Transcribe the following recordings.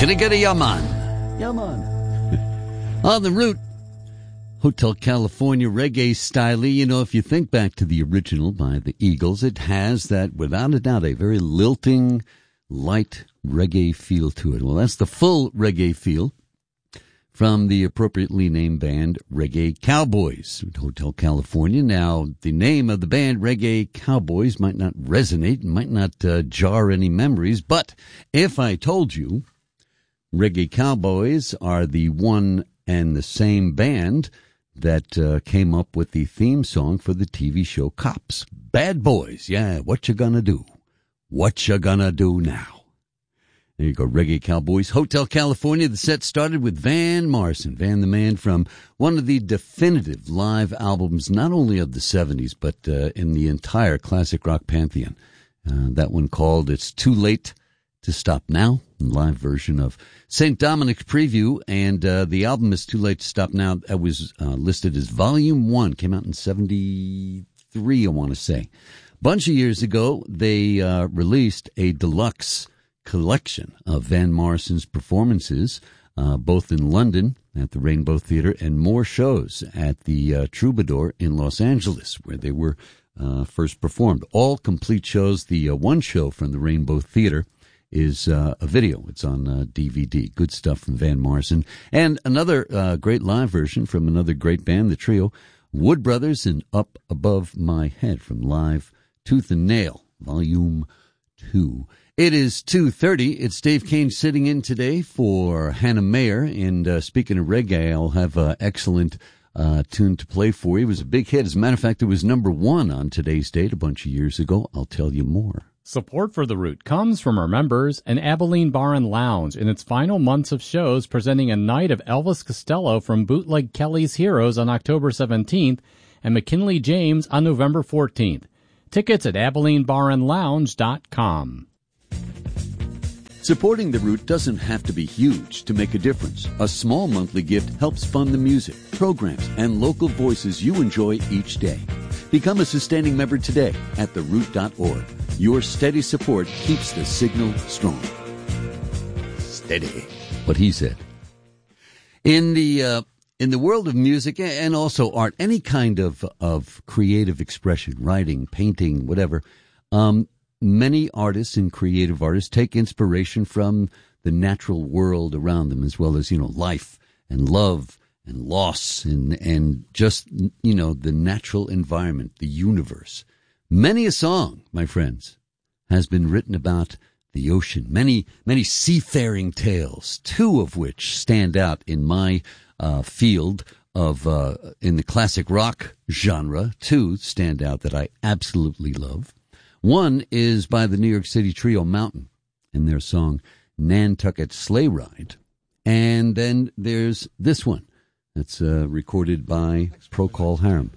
Gonna get a yaman. Yaman. On the route, Hotel California reggae style. You know, if you think back to the original by the Eagles, it has that, without a doubt, a very lilting, light reggae feel to it. Well, that's the full reggae feel from the appropriately named band Reggae Cowboys, Hotel California. Now, the name of the band Reggae Cowboys might not resonate, might not jar any memories, but if I told you Reggae Cowboys are the one and the same band that came up with the theme song for the TV show Cops. Bad Boys. Yeah, what you gonna do? What you gonna do now? There you go, Reggae Cowboys. Hotel California. The set started with Van Morrison. Van the Man, from one of the definitive live albums, not only of the 70s, but in the entire classic rock pantheon. That one called It's Too Late to Stop Now, live version of St. Dominic's Preview, and the album is Too Late to Stop Now. That was listed as Volume 1, came out in 73, I want to say. A bunch of years ago, they released a deluxe collection of Van Morrison's performances, both in London at the Rainbow Theatre and more shows at the Troubadour in Los Angeles, where they were first performed. All complete shows. The one show from the Rainbow Theatre is a video. It's on DVD. Good stuff from Van Morrison. And another great live version from another great band, the trio, Wood Brothers, and Up Above My Head from Live Tooth and Nail, Volume 2. It is 2:30. It's Dave Kane sitting in today for Hannah Mayer. And speaking of reggae, I'll have an excellent tune to play for you. It was a big hit. As a matter of fact, it was number 1 on today's date a bunch of years ago. I'll tell you more. Support for The Root comes from our members and Abilene Bar and Lounge in its final months of shows, presenting a night of Elvis Costello from Bootleg Kelly's Heroes on October 17th and McKinley James on November 14th. Tickets at AbileneBarandLounge.com. Supporting The Root doesn't have to be huge to make a difference. A small monthly gift helps fund the music, programs, and local voices you enjoy each day. Become a sustaining member today at theroot.org. Your steady support keeps the signal strong. Steady. What he said. In the world of music and also art, any kind of creative expression, writing, painting, whatever, many artists and creative artists take inspiration from the natural world around them, as well as, life and love and loss and just, the natural environment, the universe. Many a song, my friends, has been written about the ocean. Many seafaring tales, 2 of which stand out in my field of in the classic rock genre. 2 stand out that I absolutely love. One is by the New York City trio Mountain and their song Nantucket Sleigh Ride. And then there's this one that's recorded by Procol Harum.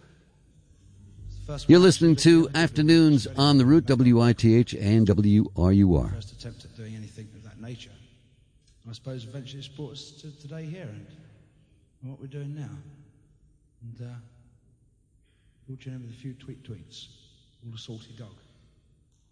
You're listening to Afternoons on the Root, WITH and WRUR. First attempt at doing anything of that nature. I suppose eventually it's brought us to today here and what we're doing now. And launching in with a few tweets. All the salty dog.